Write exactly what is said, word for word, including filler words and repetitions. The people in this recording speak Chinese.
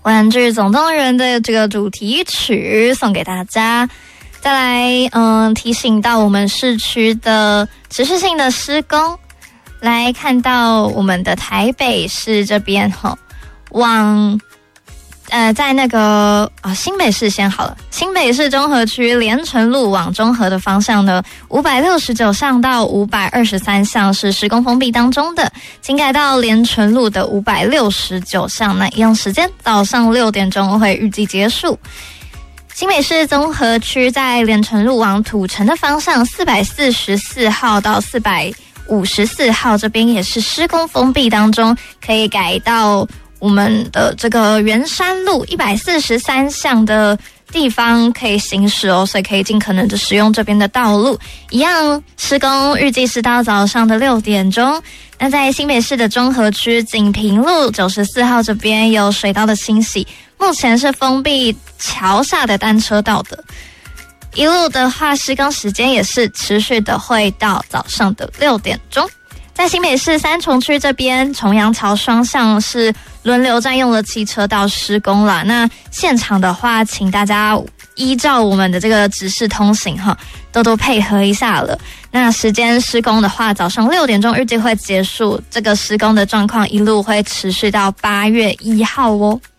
玩具总动员的这个主题曲送给大家。再来，嗯，提醒到我们市区的持续性的施工，来看到我们的台北市这边哈，往呃，在那个啊新北市先好了，新北市中和区连城路往中和的方向呢，五百六十九巷到五百二十三巷是施工封闭当中的，请改到连城路的五百六十九巷，那一样时间早上六点钟会预计结束。新北市综合区在连城路往土城的方向，四百四十四号到四百五十四号这边也是施工封闭当中，可以改到我们的这个圆山路一百四十三巷的地方可以行驶哦，所以可以尽可能的使用这边的道路。一样施工预计是到早上的六点钟。那在新北市的中和区锦屏路九十四号这边有水道的清洗，目前是封闭桥下的单车道的。一路的话，施工时间也是持续的，会到早上的六点钟。在新北市三重区这边，重阳桥双向是轮流占用了汽车道施工了。那现场的话，请大家依照我们的这个指示通行哈，多多配合一下了。那时间施工的话，早上六点钟预计会结束，这个施工的状况一路会持续到八月一号哦。